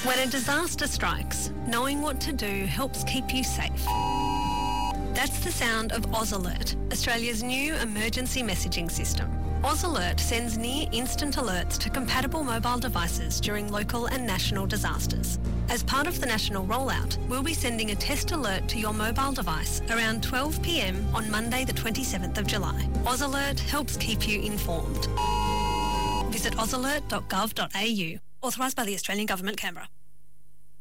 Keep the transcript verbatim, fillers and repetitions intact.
When a disaster strikes, knowing what to do helps keep you safe. That's the sound of Oz Alert, Australia's new emergency messaging system. Oz Alert sends near instant alerts to compatible mobile devices during local and national disasters. As part of the national rollout, we'll be sending a test alert to your mobile device around twelve p m on Monday the twenty-seventh of July. Oz Alert helps keep you informed. Visit oz alert dot gov dot a u. Authorised by the Australian Government, Canberra.